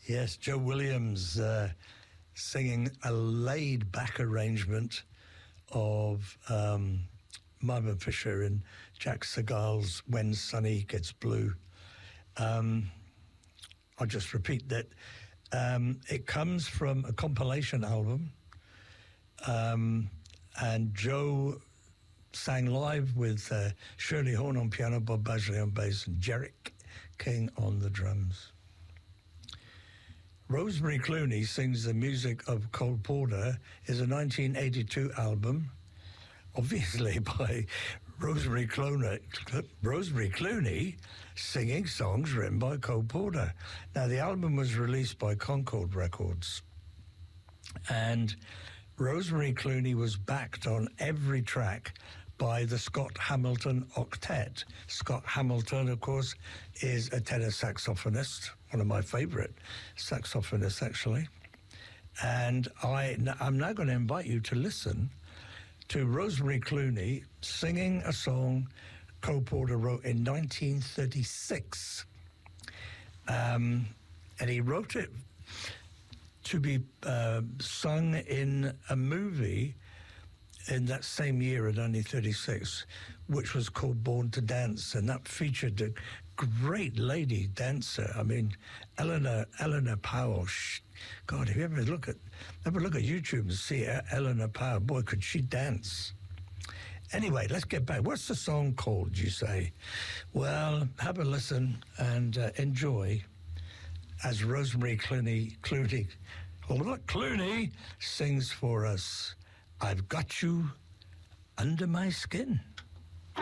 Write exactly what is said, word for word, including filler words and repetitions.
Yes, Joe Williams uh, singing a laid-back arrangement of um, Marvin Fisher and Jack Segal's When Sunny Gets Blue. Um, I'll just repeat that. Um, it comes from a compilation album, um, and Joe sang live with uh, Shirley Horn on piano, Bob Bazley on bass, and Jerrick King on the drums. Rosemary Clooney Sings the Music of Cole Porter is a nineteen eighty-two album, obviously by Rosemary Clooney, Rosemary Clooney singing songs written by Cole Porter. Now, the album was released by Concord Records, and Rosemary Clooney was backed on every track by the Scott Hamilton Octet. Scott Hamilton, of course, is a tenor saxophonist, one of my favorite saxophonists, actually. And I, I'm now going to invite you to listen to Rosemary Clooney singing a song Cole Porter wrote in nineteen thirty-six. Um, and he wrote it to be uh, sung in a movie in that same year in nineteen thirty-six, which was called Born to Dance, and that featured a great lady dancer. I mean, Eleanor Eleanor Powell. She, God, if you ever look at ever look at YouTube and see Eleanor Powell, boy, could she dance! Anyway, let's get back. What's the song called, you say? Well, have a listen and uh, enjoy as Rosemary Clooney Clooney Clooney sings for us. I've Got You Under My Skin.